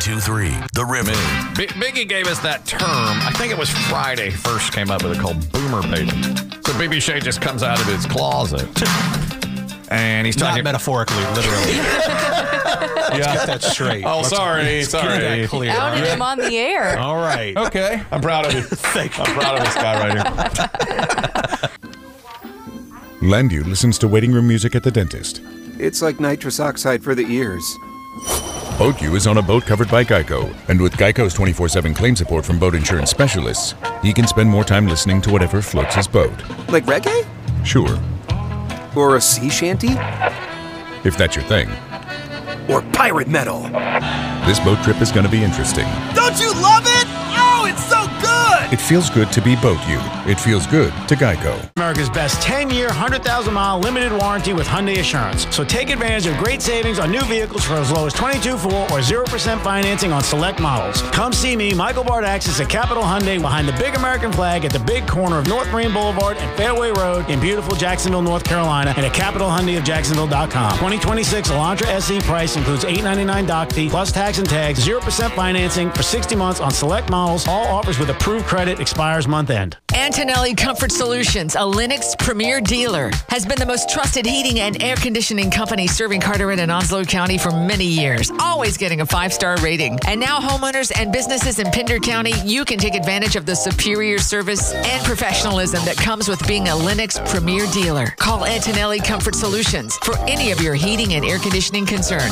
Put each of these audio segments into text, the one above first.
92.3 The River. Biggie gave us that term. I think it was Friday he first came up with it, called boomer baiting. So BB Shea just comes out of his closet. And he's talking... Not metaphorically, literally. Let's get that straight. Oh, sorry. Get that clear. Outed him on the air. All right. Okay. I'm proud of you. Thank you. I'm proud of this guy right here. Landu listens to waiting room music at the dentist. It's like nitrous oxide for the ears. BoatU is on a boat covered by Geico, and with Geico's 24/7 claim support from boat insurance specialists, he can spend more time listening to whatever floats his boat. Like reggae? Sure, Or a sea shanty? if that's your thing. Or pirate metal? This boat trip is going to be interesting. Don't you love it? Oh, it's so good! It feels good to be BoatU. It feels good to Geico. America's best 10-year, 100,000-mile limited warranty with Hyundai Assurance. So take advantage of great savings on new vehicles for as low as $22,400 or 0% financing on select models. Come see me, Michael Bardaxis at Capital Hyundai behind the big American flag at the big corner of North Marine Boulevard and Fairway Road in beautiful Jacksonville, North Carolina, and at CapitalHyundaiofJacksonville.com. 2026 Elantra SE price includes $899 doc fee plus tax and tags, 0% financing for 60 months on select models. All offers with approved credit expires month end. Antonelli Comfort Solutions, a Lennox premier dealer, has been the most trusted heating and air conditioning company serving Carteret and Onslow County for many years, always getting a 5-star rating. And now homeowners and businesses in Pender County, you can take advantage of the superior service and professionalism that comes with being a Lennox premier dealer. Call Antonelli Comfort Solutions for any of your heating and air conditioning concerns.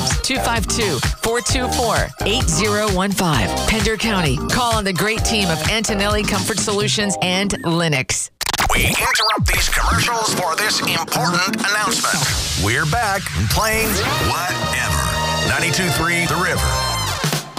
252-424-8015. Pender County. Call on the great team of Antonelli Comfort Solutions and Lennox. We interrupt these commercials for this important announcement. We're back and playing whatever. 92.3 The River.